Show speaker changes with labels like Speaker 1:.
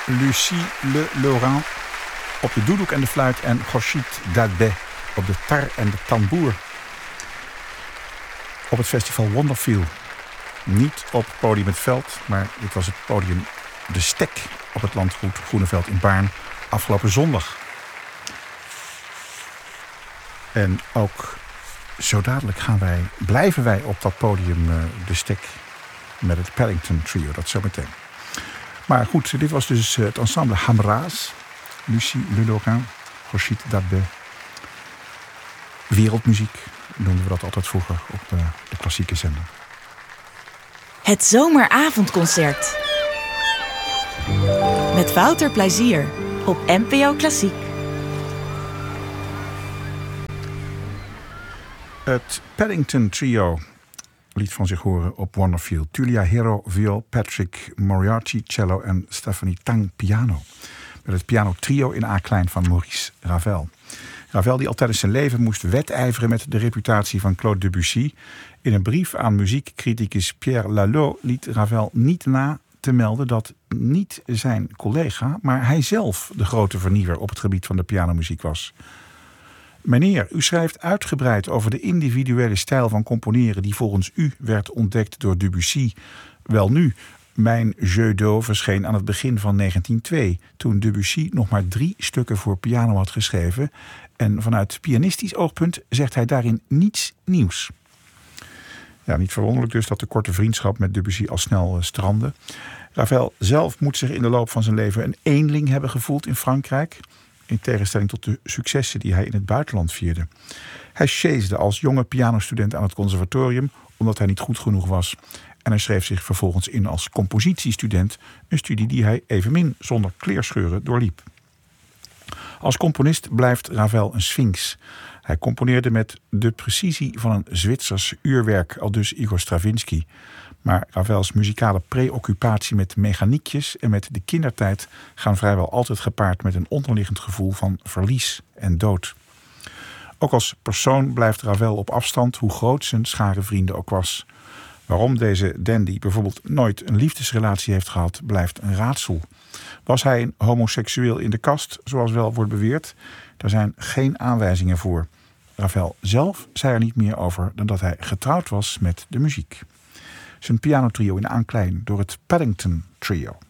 Speaker 1: Lucie Le Laurent op de doedoek en de fluit en Khorshid Dadbeh op de tar en de tamboer. Op het festival Wonderfeel. Niet op het podium Het Veld, maar dit was het podium De Stek op het landgoed Groeneveld in Baarn afgelopen zondag. En ook zo dadelijk blijven wij op dat podium De Stek met het Paddington Trio, dat zometeen. Maar goed, dit was dus het ensemble Hamraaz, Lucie Le Laurent, Khorshid Dadbeh. Wereldmuziek noemden we dat altijd vroeger op de klassieke zender.
Speaker 2: Het zomeravondconcert. Met Wouter Plezier op NPO Klassiek.
Speaker 1: Het Paddington Trio liet van zich horen op Wonderfeel. Tulia Hero, viool, Patrick Moriarty, cello en Stephanie Tang, piano. Met het pianotrio in A-klein van Maurice Ravel. Ravel, die al tijdens zijn leven moest wedijveren met de reputatie van Claude Debussy. In een brief aan muziekcriticus Pierre Laloux liet Ravel niet na te melden dat niet zijn collega, maar hij zelf de grote vernieuwer op het gebied van de pianomuziek was. Meneer, u schrijft uitgebreid over de individuele stijl van componeren die volgens u werd ontdekt door Debussy. Welnu, mijn Jeu d'eau verscheen aan het begin van 1902, toen Debussy nog maar 3 stukken voor piano had geschreven. En vanuit pianistisch oogpunt zegt hij daarin niets nieuws. Ja, niet verwonderlijk dus dat de korte vriendschap met Debussy al snel strandde. Ravel zelf moet zich in de loop van zijn leven een eenling hebben gevoeld in Frankrijk, in tegenstelling tot de successen die hij in het buitenland vierde. Hij sjeesde als jonge pianostudent aan het conservatorium omdat hij niet goed genoeg was. En hij schreef zich vervolgens in als compositiestudent, een studie die hij evenmin zonder kleerscheuren doorliep. Als componist blijft Ravel een sphinx. Hij componeerde met de precisie van een Zwitsers uurwerk, aldus Igor Stravinsky. Maar Ravels muzikale preoccupatie met mechaniekjes en met de kindertijd gaan vrijwel altijd gepaard met een onderliggend gevoel van verlies en dood. Ook als persoon blijft Ravel op afstand, hoe groot zijn schare vrienden ook was. Waarom deze dandy bijvoorbeeld nooit een liefdesrelatie heeft gehad, blijft een raadsel. Was hij een homoseksueel in de kast, zoals wel wordt beweerd? Daar zijn geen aanwijzingen voor. Ravel zelf zei er niet meer over dan dat hij getrouwd was met de muziek. Zijn pianotrio in A-klein door het Paddington Trio.